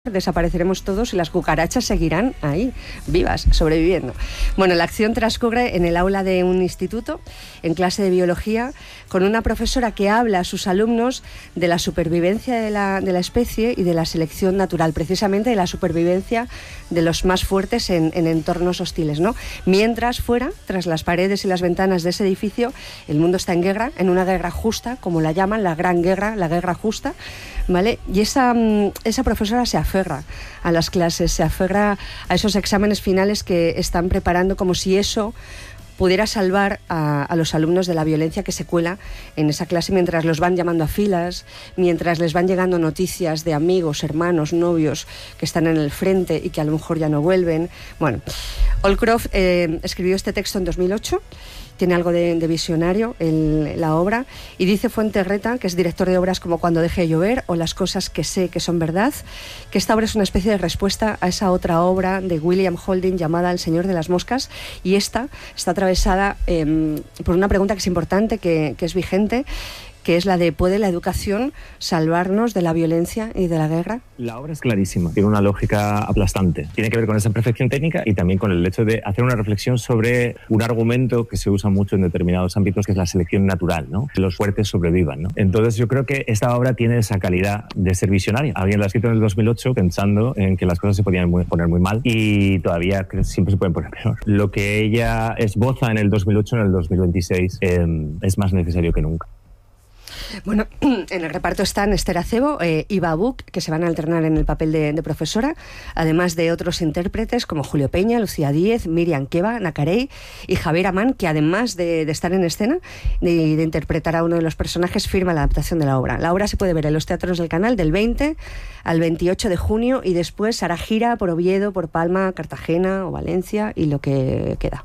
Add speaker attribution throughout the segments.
Speaker 1: desapareceremos todos y las cucarachas seguirán ahí, vivas, sobreviviendo. Bueno, la acción transcurre en el aula de un instituto, en clase de biología, con una profesora que habla a sus alumnos de la supervivencia de la especie y de la selección natural, precisamente de la supervivencia de los más fuertes en entornos hostiles, ¿no? Mientras fuera, tras las paredes y las ventanas de ese edificio, el mundo está en guerra, en una guerra justa, como la llaman, la gran guerra, la guerra justa, ¿vale? Y esa profesora se aferra a las clases, se aferra a esos exámenes finales que están preparando, como si eso pudiera salvar a los alumnos de la violencia que se cuela en esa clase mientras los van llamando a filas, mientras les van llegando noticias de amigos, hermanos, novios que están en el frente y que a lo mejor ya no vuelven. Bueno, Holcroft escribió este texto en 2008, tiene algo de visionario la obra, y dice Fuenterreta, que es director de obras como Cuando deje de llover o Las cosas que sé que son verdad, que esta obra es una especie de respuesta a esa otra obra de William Holding llamada El señor de las moscas, y esta está atravesada por una pregunta que es importante, que es vigente, que es la de ¿puede la educación salvarnos de la violencia y de la guerra?
Speaker 2: La obra es clarísima, tiene una lógica aplastante. Tiene que ver con esa perfección técnica y también con el hecho de hacer una reflexión sobre un argumento que se usa mucho en determinados ámbitos, que es la selección natural, ¿no? Que los fuertes sobrevivan, ¿no? Entonces yo creo que esta obra tiene esa calidad de ser visionaria. Alguien la ha escrito en el 2008 pensando en que las cosas se podían poner muy mal y todavía siempre se pueden poner peor. Lo que ella esboza en el 2008, en el 2026, es más necesario que nunca.
Speaker 1: Bueno, en el reparto están Esther Acebo, Iva Buch, que se van a alternar en el papel de profesora, además de otros intérpretes como Julio Peña, Lucía Díez, Miriam Keba, Nacarey y Javier Amán, que además de estar en escena y de interpretar a uno de los personajes, firma la adaptación de la obra. La obra se puede ver en los teatros del Canal del 20 al 28 de junio y después hará gira por Oviedo, por Palma, Cartagena o Valencia y lo que queda.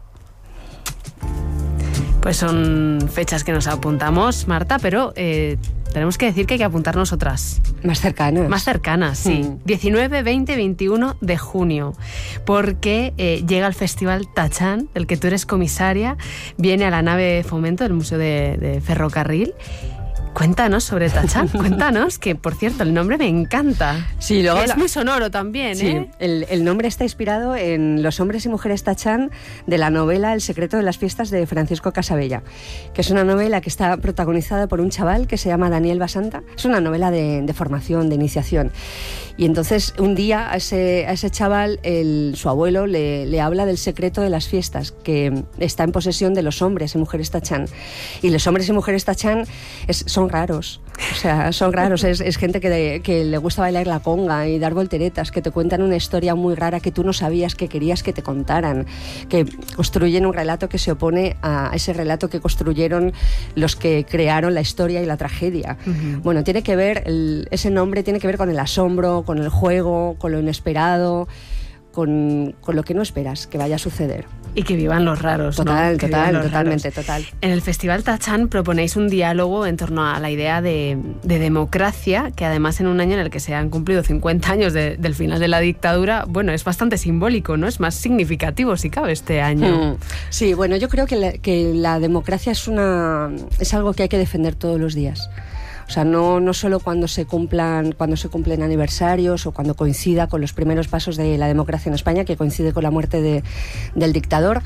Speaker 3: Pues son fechas que nos apuntamos, Marta, pero tenemos que decir que hay que apuntarnos otras.
Speaker 1: Más cercanas.
Speaker 3: Más cercanas, sí. 19, 20, 21 de junio, porque llega el Festival Tachán, del que tú eres comisaria, viene a la nave de Fomento del Museo de Ferrocarril. Cuéntanos sobre Tachán, cuéntanos, que por cierto el nombre me encanta.
Speaker 1: Sí, luego
Speaker 3: es muy sonoro también,
Speaker 1: sí,
Speaker 3: ¿eh?
Speaker 1: El nombre está inspirado en Los hombres y mujeres Tachán de la novela El secreto de las fiestas de Francisco Casabella, que es una novela que está protagonizada por un chaval que se llama Daniel Basanta. Es una novela de formación, de iniciación. Y entonces un día a ese chaval su abuelo le habla del secreto de las fiestas, que está en posesión de los hombres y mujeres Tachán. Y los hombres y mujeres Tachán son raros, o sea, son raros. Es gente que le gusta bailar la conga y dar volteretas, que te cuentan una historia muy rara que tú no sabías que querías que te contaran, que construyen un relato que se opone a ese relato que construyeron los que crearon la historia y la tragedia. Uh-huh. Bueno, tiene que ver, ese nombre tiene que ver con el asombro, con el juego, con lo inesperado, con lo que no esperas que vaya a suceder.
Speaker 3: Y que vivan los raros, ¿no?
Speaker 1: Totalmente.
Speaker 3: En el Festival Tachán proponéis un diálogo en torno a la idea de democracia, que además en un año en el que se han cumplido 50 años del final de la dictadura, bueno, es bastante simbólico, ¿no? Es más significativo, si cabe, este año.
Speaker 1: Sí, bueno, yo creo que la democracia es algo que hay que defender todos los días. O sea, no solo cuando se cumplen aniversarios o cuando coincida con los primeros pasos de la democracia en España, que coincide con la muerte del dictador.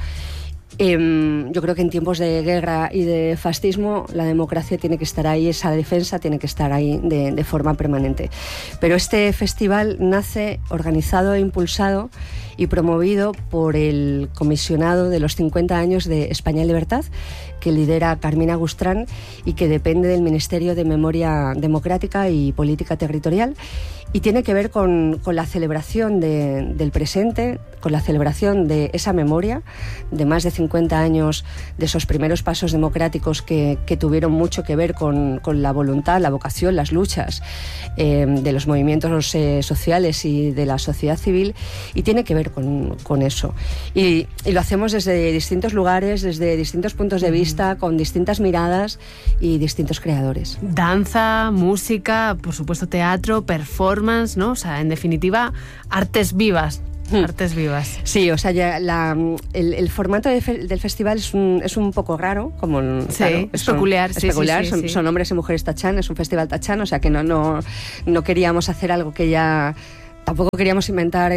Speaker 1: Yo creo que en tiempos de guerra y de fascismo la democracia tiene que estar ahí, esa defensa tiene que estar ahí de forma permanente. Pero este festival nace organizado e impulsado y promovido por el comisionado de los 50 años de España en Libertad, que lidera Carmina Gustrán y que depende del Ministerio de Memoria Democrática y Política Territorial, y tiene que ver con la celebración del presente, con la celebración de esa memoria de más de 50 años de esos primeros pasos democráticos que tuvieron mucho que ver con la voluntad, la vocación, las luchas de los movimientos sociales y de la sociedad civil, y tiene que ver con eso. Y lo hacemos desde distintos lugares, desde distintos puntos de vista, con distintas miradas y distintos creadores.
Speaker 3: Danza, música, por supuesto teatro, performance, ¿no? O sea, en definitiva, artes vivas. Artes vivas.
Speaker 1: Sí, o sea, ya el formato del festival es un poco raro, como
Speaker 3: sí, claro, es peculiar.
Speaker 1: Es peculiar, son hombres y mujeres Tachán, es un festival Tachán, o sea que no queríamos hacer algo que ya tampoco queríamos inventar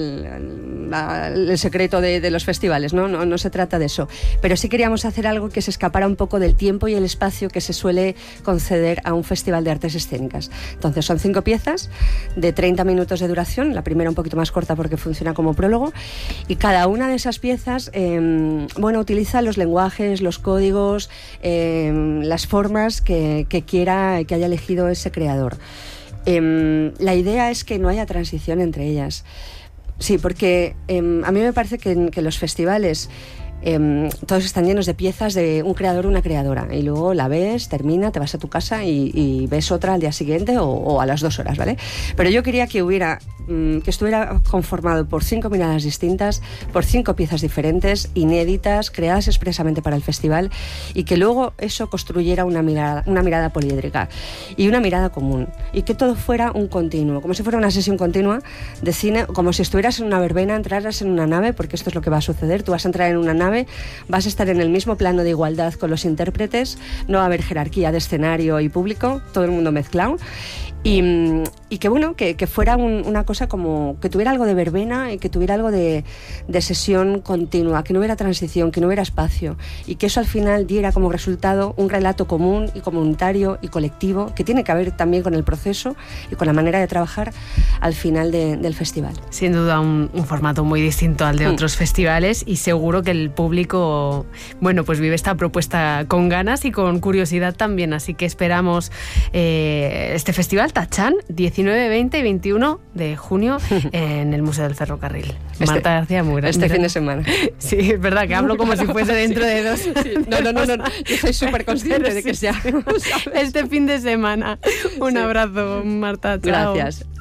Speaker 1: el secreto de los festivales, ¿no? No se trata de eso. Pero sí queríamos hacer algo que se escapara un poco del tiempo y el espacio que se suele conceder a un festival de artes escénicas. Entonces son 5 piezas de 30 minutos de duración, la primera un poquito más corta porque funciona como prólogo, y cada una de esas piezas utiliza los lenguajes, los códigos, las formas que haya elegido ese creador. La idea es que no haya transición entre ellas. Sí, porque a mí me parece que los festivales todos están llenos de piezas de un creador o una creadora, y luego la ves, termina, te vas a tu casa y ves otra al día siguiente o a las 2 horas, ¿vale? Pero yo quería que estuviera conformado por 5 miradas distintas, por 5 piezas diferentes, inéditas, creadas expresamente para el festival, y que luego eso construyera una mirada poliédrica y una mirada común, y que todo fuera un continuo, como si fuera una sesión continua de cine, como si estuvieras en una verbena, entraras en una nave, porque esto es lo que va a suceder. Tú vas a entrar en una nave, vas a estar en el mismo plano de igualdad con los intérpretes, no va a haber jerarquía de escenario y público, todo el mundo mezclado, y que fuera una cosa como que tuviera algo de verbena y que tuviera algo de sesión continua, que no hubiera transición, que no hubiera espacio, y que eso al final diera como resultado un relato común y comunitario y colectivo que tiene que ver también con el proceso y con la manera de trabajar al final del festival.
Speaker 3: Sin duda un formato muy distinto al de otros festivales, y seguro que el público pues vive esta propuesta con ganas y con curiosidad también, así que esperamos este festival Tachán 19, 20 y 21 de junio en el Museo del Ferrocarril. Marta García, muy grande.
Speaker 1: Este fin de semana.
Speaker 3: Sí, es verdad que hablo como si fuese dentro de 2. Sí.
Speaker 1: No. Yo soy súper consciente de que sea.
Speaker 3: Este fin de semana. Un abrazo, Marta. Chao.
Speaker 1: Gracias.